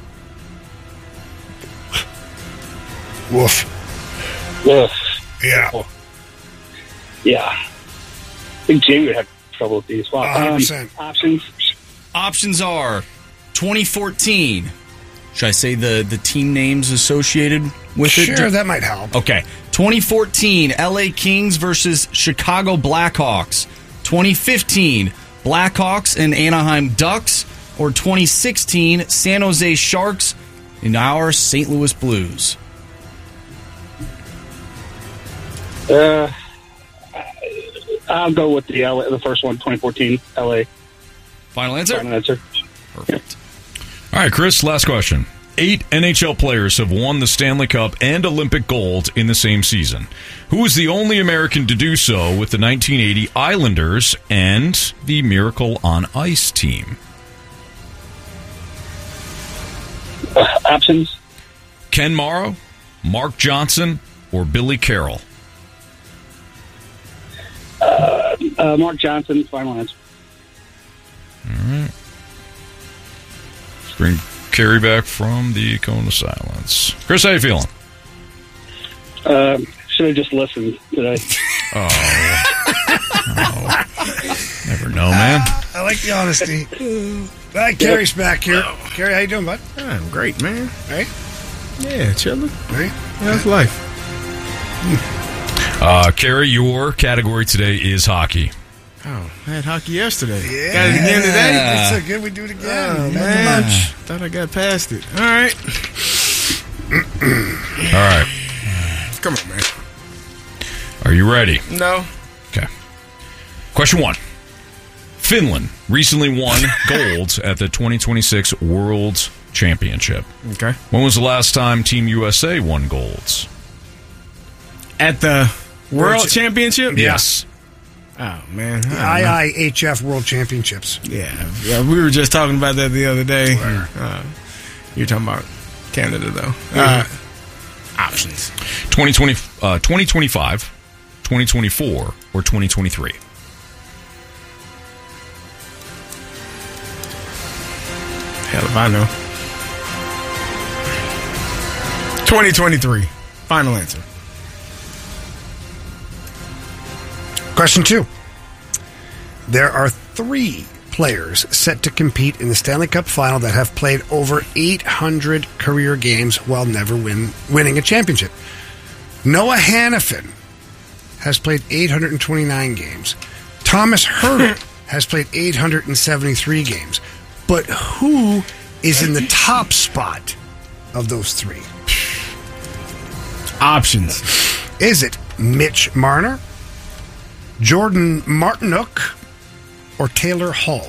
Woof. Yeah. Yeah. I think Jamie would have trouble with these. Wow. 100%. Options are 2014. Should I say the team names associated with it? Sure, that might help. Okay. 2014, LA Kings versus Chicago Blackhawks. 2015, Blackhawks and Anaheim Ducks. Or 2016, San Jose Sharks and our St. Louis Blues. I'll go with the first one, 2014, LA. Final answer? Final answer. Perfect. All right, Chris, last question. 8 NHL players have won the Stanley Cup and Olympic gold in the same season. Who was the only American to do so with the 1980 Islanders and the Miracle on Ice team? Options? Ken Morrow, Mark Johnson, or Billy Carroll? Mark Johnson, final answer. All right. Let's bring Carrie back from the cone of silence. Chris, how you feeling? Should have just listened today. Oh. Never know, man. I like the honesty. All right, Carrie's back here. Carrie, how you doing, bud? I'm great, man. Right? Yeah, chilling. Right? How's life? Carrie, your category today is hockey. Oh, I had hockey yesterday. Yeah. Got it again today? It's so good we do it again. Oh, man. Thought I got past it. All right. All right. Come on, man. Are you ready? No. Okay. Question 1. Finland recently won gold at the 2026 World Championship. Okay. When was the last time Team USA won golds? At the World Championship? Yes. Oh, man. The IIHF World Championships. Yeah, we were just talking about that the other day. You're talking about Canada, though. Options. 2025, 2024, or 2023? Hell if I know. 2023. Final answer. Question 2. There are 3 players set to compete in the Stanley Cup Final that have played over 800 career games while never winning a championship. Noah Hannafin has played 829 games. Thomas Hertl has played 873 games. But who is in the top spot of those 3? Options. Is it Mitch Marner, Jordan Martinook, or Taylor Hall?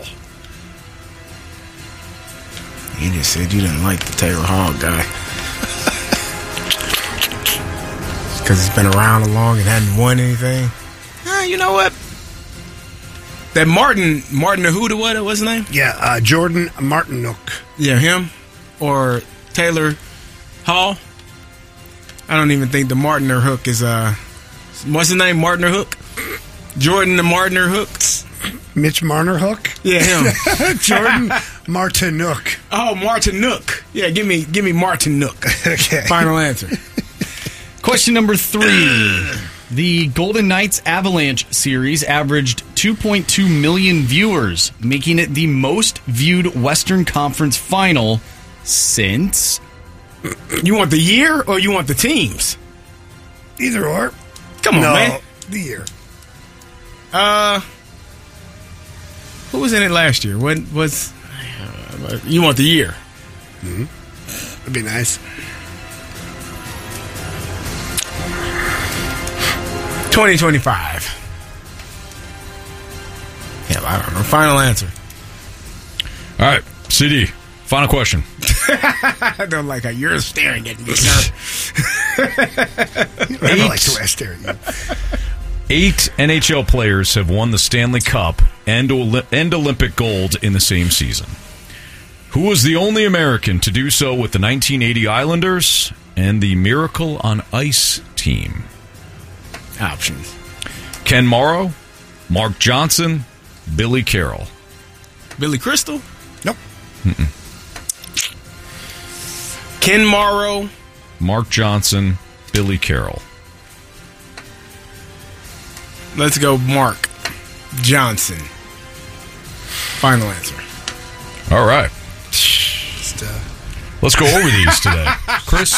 You just said you didn't like the Taylor Hall guy. Because he's been around long and hadn't won anything. You know what? That Martin Ahuda, what's his name? Yeah, Jordan Martinook. Yeah, him. Or Taylor Hall. I don't even think the Martiner Hook is, what's his name? Martiner Hook? Jordan the Martiner Hooks? Mitch Marner Hook? Yeah, him. Jordan Martinook. Oh, Martinook. Yeah, give me Martinook. Okay. Final answer. Question number 3. The Golden Knights Avalanche series averaged 2.2 million viewers, making it the most viewed Western Conference final since... You want the year or you want the teams? Either or. Come on, man. The year. Who was in it last year? What was... you want the year? Mm-hmm. That'd be nice. 2025. Hell, I don't know. Final answer. All right, CD. Final question. I don't like how you're staring at me, sir. I don't like the way I stare at you. 8 NHL players have won the Stanley Cup and Olympic gold in the same season. Who was the only American to do so with the 1980 Islanders and the Miracle on Ice team? Options. Ken Morrow, Mark Johnson, Billy Carroll. Billy Crystal? Nope. Mm-mm. Ken Morrow, Mark Johnson, Billy Carroll. Let's go Mark Johnson. Final answer. All right. Let's go over these today. Chris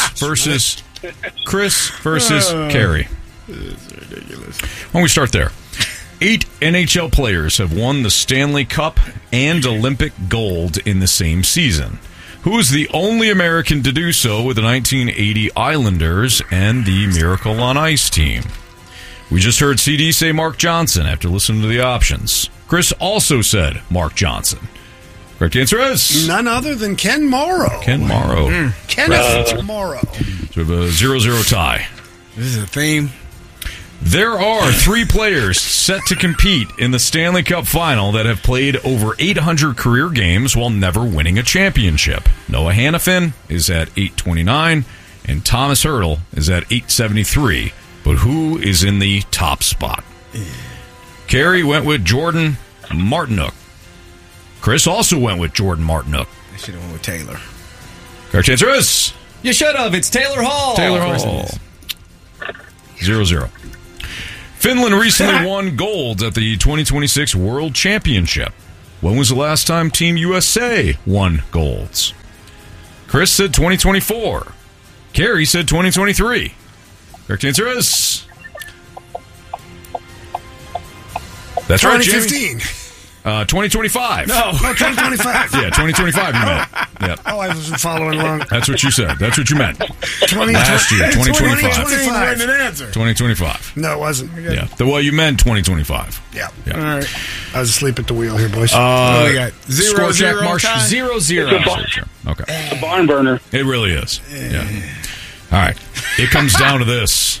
versus Carrie. This is ridiculous. Why don't we start there? 8 NHL players have won the Stanley Cup and Olympic gold in the same season. Who is the only American to do so with the 1980 Islanders and the Miracle on Ice team? We just heard CD say Mark Johnson after listening to the options. Chris also said Mark Johnson. Correct answer is... none other than Ken Morrow. Ken Morrow. Kenneth Morrow. So we have a 0-0 tie. This is a theme. There are 3 players set to compete in the Stanley Cup Final that have played over 800 career games while never winning a championship. Noah Hannafin is at 829, and Thomas Hertl is at 873. But who is in the top spot? Carrie went with Jordan Martinook. Chris also went with Jordan Martinook. I should have went with Taylor. Correct answer is... You should have. It's Taylor Hall. Taylor Hall. 0-0. Finland recently won gold at the 2026 World Championship. When was the last time Team USA won golds? Chris said 2024. Carrie said 2023. Correct answer is... That's right, Jamie. 2015. 2025. No, 2025. Yeah, 2025 you meant. Yep. Oh, I wasn't following along. That's what you said. That's what you meant. Last year, 2025. 2025. No, it wasn't. Yeah. Well, you meant 2025. Yeah. All right. I was asleep at the wheel here, boys. We got 0-0 score check, Marsh. tie? 0-0. Okay. It's a barn burner. It really is. Yeah. All right. It comes down to this.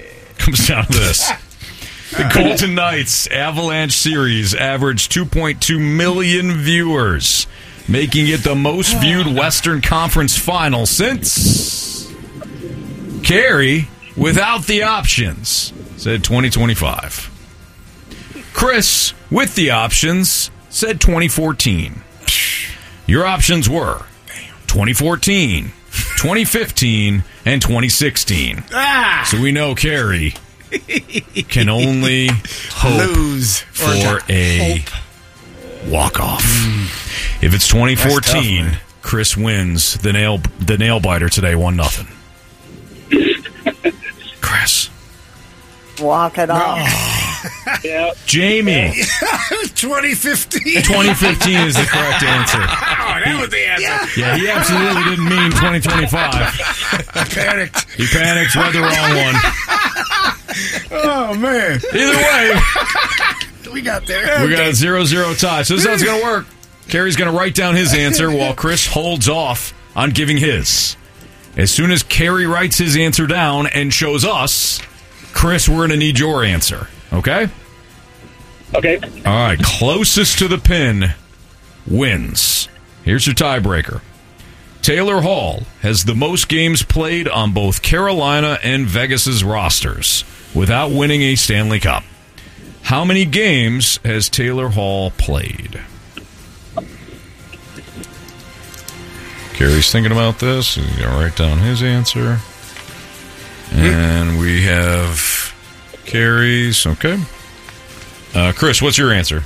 The Golden Knights Avalanche series averaged 2.2 million viewers, making it the most viewed Western Conference final since Carrie, without the options, said 2025. Chris, with the options, said 2014. Your options were 2014, 2015, and 2016. So we know Carrie can only lose for a walk-off. If it's 2014, tough, Chris wins the nail biter today, 1-0. Chris, walk it off. Yeah. Jamie, 2015. 2015 is the correct answer. Oh, that was the answer. Yeah, he absolutely didn't mean 2025. He panicked, read the wrong one. Oh, man. Either way, we got there. We got a 0-0 tie. So this is how it's going to work. Carrie's going to write down his answer while Chris holds off on giving his. As soon as Carrie writes his answer down and shows us, Chris, we're going to need your answer. Okay? Okay. All right. Closest to the pin wins. Here's your tiebreaker. Taylor Hall has the most games played on both Carolina and Vegas's rosters without winning a Stanley Cup. How many games has Taylor Hall played? Carrie's thinking about this. He's going to write down his answer. And we have Carrie's. Okay. Chris, what's your answer?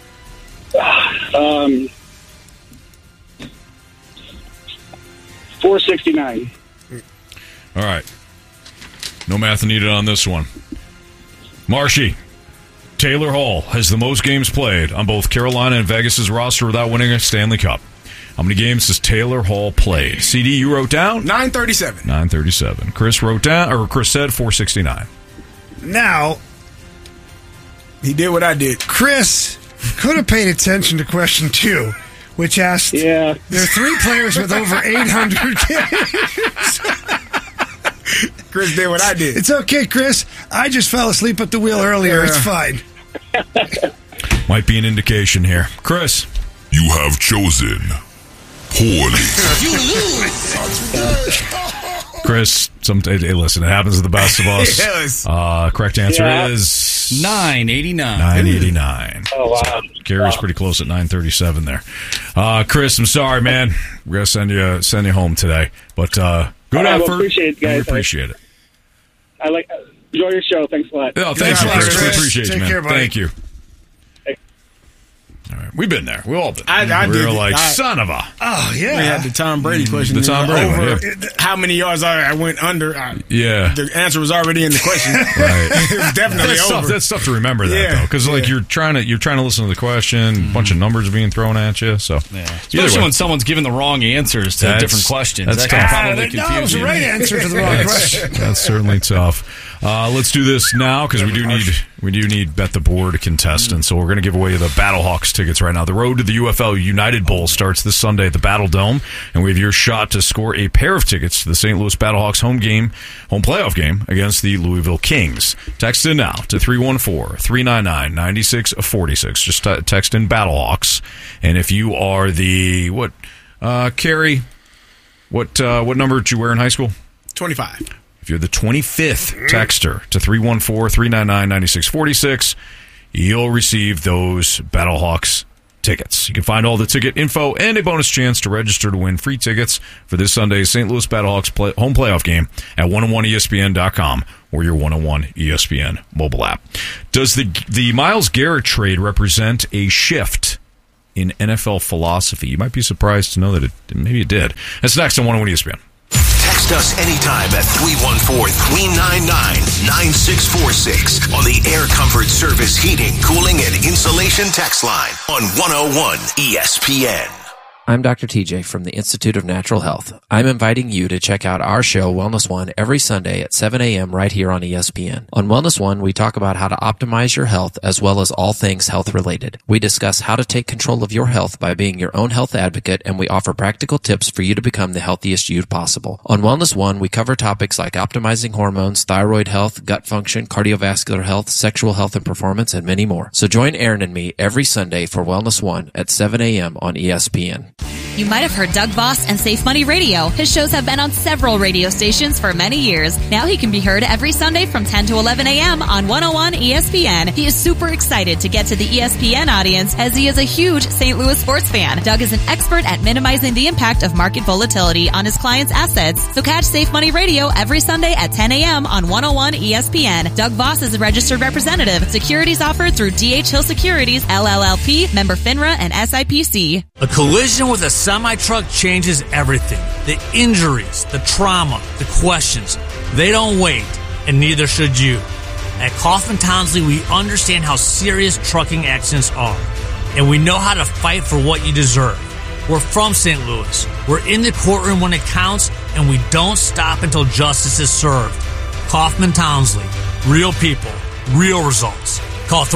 469. All right. No math needed on this one. Marshy, Taylor Hall has the most games played on both Carolina and Vegas' roster without winning a Stanley Cup. How many games has Taylor Hall played? CD, you wrote down? 937. 937. Chris wrote down, or Chris said 469. Now, he did what I did. Chris could have paid attention to question 2, which asked, there are 3 players with over 800 games. Chris did what I did. It's okay, Chris. I just fell asleep at the wheel earlier. It's fine. Might be an indication here. Chris. You have chosen poorly. You lose. Chris, hey, listen, it happens to the best of us. Yes. Correct answer is 989. 989. Oh, wow. So Gary's pretty close at 937 there. Chris, I'm sorry, man. We're gonna send you home today. But good effort. Appreciate it, guys. We appreciate it. I enjoy your show. Thanks a lot. Oh, thanks a lot, Chris. We appreciate Take you, man. care, buddy. Thank you. All right, we've been there. We've all been there. I we did. were like, son of a. Oh, yeah. We had the Tom Brady question. The Tom Brady one, yeah. How many yards I went under. Yeah. The answer was already in the question. Right. It was definitely over. That's tough to remember that, though. Because like you're trying to listen to the question, a bunch of numbers being thrown at you. So Especially when someone's given the wrong answers to different questions. That can probably confuse you. The right answer to the wrong question. That's certainly tough. Let's do this now because we do need Bet the Board contestants. So we're going to give away the Battlehawks tickets right now. The road to the UFL United Bowl starts this Sunday at the Battle Dome, and we have your shot to score a pair of tickets to the St. Louis Battlehawks home playoff game against the Louisville Kings. Text in now to 314-399-9646. Just text in Battlehawks, and if you are the Carrie, what number did you wear in high school? 25. If you're the 25th texter to 314-399-9646, you'll receive those Battlehawks tickets. You can find all the ticket info and a bonus chance to register to win free tickets for this Sunday's St. Louis Battlehawks home playoff game at 101ESPN.com or your 101 ESPN mobile app. Does the Myles Garrett trade represent a shift in NFL philosophy? You might be surprised to know that maybe it did. That's next on 101 ESPN. Text us anytime at 314-399-9646 on the Air Comfort Service Heating, Cooling, and Insulation text line on 101 ESPN. I'm Dr. TJ from the Institute of Natural Health. I'm inviting you to check out our show, Wellness One, every Sunday at 7 a.m. right here on ESPN. On Wellness One, we talk about how to optimize your health as well as all things health-related. We discuss how to take control of your health by being your own health advocate, and we offer practical tips for you to become the healthiest you possible. On Wellness One, we cover topics like optimizing hormones, thyroid health, gut function, cardiovascular health, sexual health and performance, and many more. So join Aaron and me every Sunday for Wellness One at 7 a.m. on ESPN. You might have heard Doug Voss and Safe Money Radio. His shows have been on several radio stations for many years. Now he can be heard every Sunday from 10 to 11 a.m. on 101 ESPN. He is super excited to get to the ESPN audience as he is a huge St. Louis sports fan. Doug is an expert at minimizing the impact of market volatility on his clients' assets. So catch Safe Money Radio every Sunday at 10 a.m. on 101 ESPN. Doug Voss is a registered representative. Securities offered through D.H. Hill Securities, LLLP, member FINRA, and SIPC. A collision with a semi-truck changes everything. The injuries, the trauma, the questions. They don't wait, and neither should you. At Kaufman Townsley, we understand how serious trucking accidents are, and we know how to fight for what you deserve. We're from St. Louis. We're in the courtroom when it counts, and we don't stop until justice is served. Kaufman Townsley. Real people. Real results. Call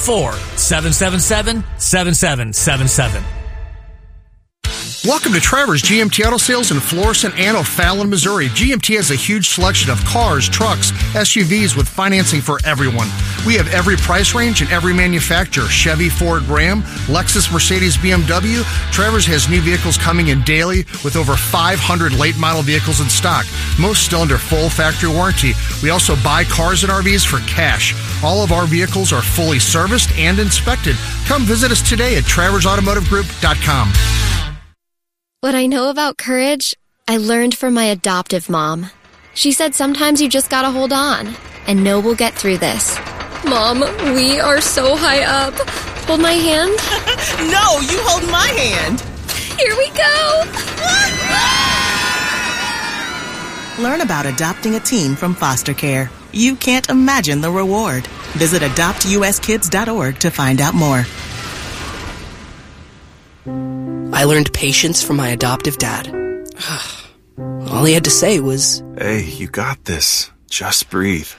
314-777-7777. Welcome to Trevor's GMT Auto Sales in Florissant and O'Fallon, Missouri. GMT has a huge selection of cars, trucks, SUVs with financing for everyone. We have every price range and every manufacturer. Chevy, Ford, Ram, Lexus, Mercedes, BMW. Trevor's has new vehicles coming in daily with over 500 late model vehicles in stock. Most still under full factory warranty. We also buy cars and RVs for cash. All of our vehicles are fully serviced and inspected. Come visit us today at TrevorsAutomotiveGroup.com. What I know about courage, I learned from my adoptive mom. She said sometimes you just gotta hold on and know we'll get through this. Mom, we are so high up. Hold my hand. No, you hold my hand. Here we go. Learn about adopting a teen from foster care. You can't imagine the reward. Visit adoptuskids.org to find out more. I learned patience from my adoptive dad. All he had to say was, "Hey, you got this. Just breathe."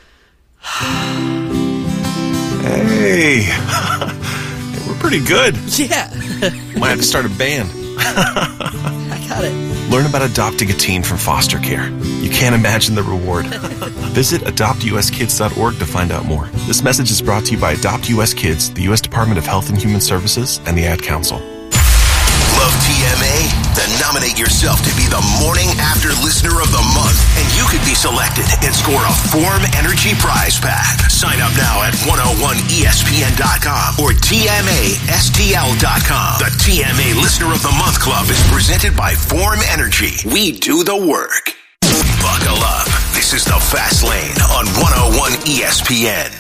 Hey, we're pretty good. Yeah. Might have to start a band. I got it. Learn about adopting a teen from foster care. You can't imagine the reward. Visit adoptuskids.org to find out more. This message is brought to you by Adopt US Kids, the U.S. Department of Health and Human Services, and the Ad Council. Love TMA? Then nominate yourself to be the Morning After Listener of the Month, and you could be selected and score a Form Energy prize pack. Sign up now at 101ESPN.com or TMASTL.com. The TMA Listener of the Month Club is presented by Form Energy. We do the work. Buckle up. This is the Fast Lane on 101 ESPN.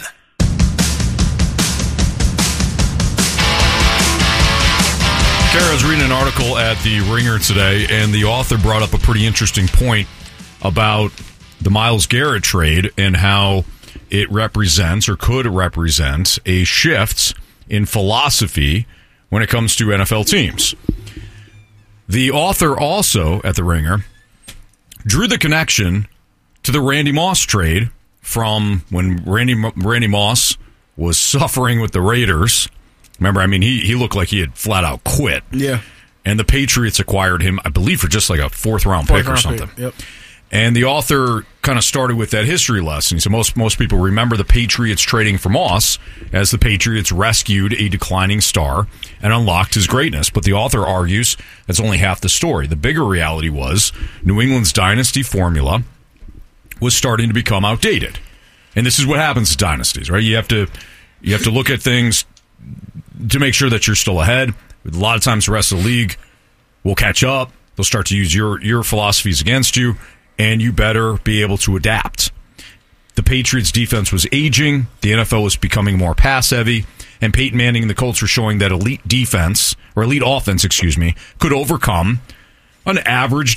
Kara was reading an article at the Ringer today, and the author brought up a pretty interesting point about the Myles Garrett trade and how it represents or could represent a shift in philosophy when it comes to NFL teams. The author also at the Ringer drew the connection to the Randy Moss trade from when Randy Moss was suffering with the Raiders. Remember, I mean, he looked like he had flat out quit. Yeah. And the Patriots acquired him, I believe, for just like a fourth-round pick or something. Yep. And the author kind of started with that history lesson. So most people remember the Patriots trading for Moss as the Patriots rescued a declining star and unlocked his greatness. But the author argues that's only half the story. The bigger reality was New England's dynasty formula was starting to become outdated. And this is what happens to dynasties, right? You have to You have to look at things to make sure that you're still ahead. A lot of times the rest of the league will catch up. They'll start to use your philosophies against you, and you better be able to adapt. The Patriots' defense was aging. The NFL was becoming more pass-heavy, and Peyton Manning and the Colts were showing that elite offense, could overcome an average